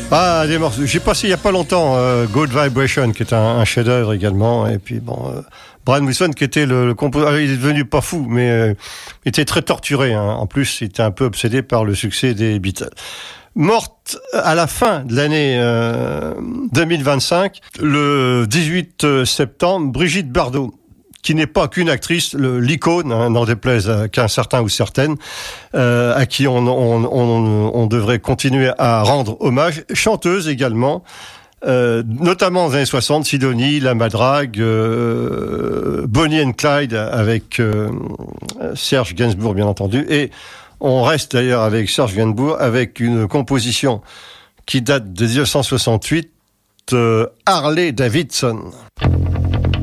Ah, des morceaux. J'ai passé il y a pas longtemps Good Vibration, qui est un chef-d'œuvre également. Et puis Brian Wilson, qui était le compositeur, il est devenu pas fou, mais il était très torturé. Hein. En plus, il était un peu obsédé par le succès des Beatles. Morte à la fin de l'année 2025, le 18 septembre, Brigitte Bardot, qui n'est pas qu'une actrice, l'icône, hein, n'en déplaise qu'un certain ou certaine, à qui on devrait continuer à rendre hommage. Chanteuse également, notamment dans les années 60, Sidonie, La Madrague, Bonnie and Clyde avec Serge Gainsbourg, bien entendu. Et on reste d'ailleurs avec Serge Gainsbourg, avec une composition qui date de 1968, Harley Davidson.